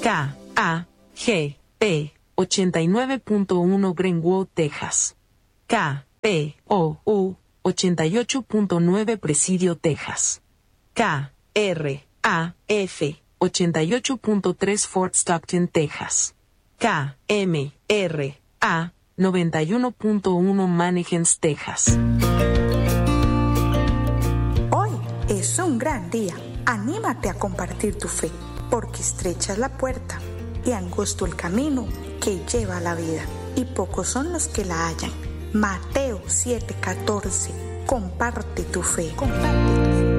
KAGP 89.1 Greenwood, Texas. KPOU 88.9 Presidio, Texas. KRAF 88.3 Fort Stockton, Texas. KMRA 91.1 Mannequins, Texas. Hoy es un gran día. Anímate a compartir tu fe, porque estrecha es la puerta y angosto el camino que lleva a la vida, y pocos son los que la hallan. Mateo 7:14. Comparte tu fe. Comparte tu fe.